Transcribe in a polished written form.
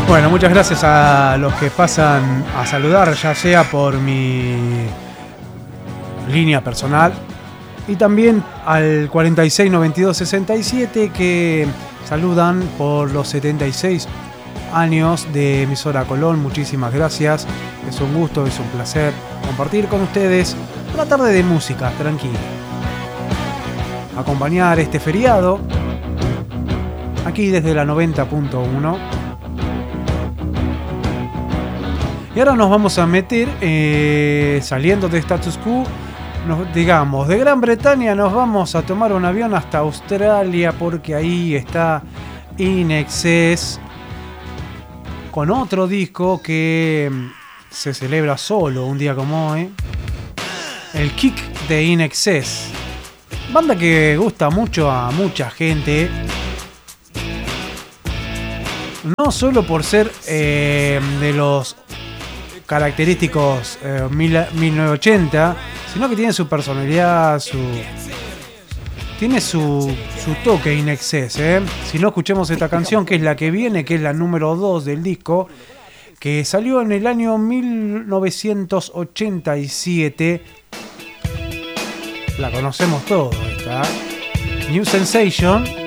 Bueno, muchas gracias a los que pasan a saludar, ya sea por mi línea personal y también al 46 92 67 que saludan por los 76 años de Emisora Colón. Muchísimas gracias, es un gusto, es un placer compartir con ustedes una tarde de música tranquila, acompañar este feriado aquí desde la 90.1. Y ahora nos vamos a meter, saliendo de Status Quo, digamos, de Gran Bretaña nos vamos a tomar un avión hasta Australia, porque ahí está In Excess con otro disco que se celebra solo un día como hoy, el Kick de In Excess, banda que gusta mucho a mucha gente, no solo por ser de los característicos 1980, sino que tiene su personalidad, tiene su toque In Excess, Si no, escuchemos esta canción, que es la que viene, que es la número 2 del disco, que salió en el año 1987. La conocemos todos, esta New Sensation.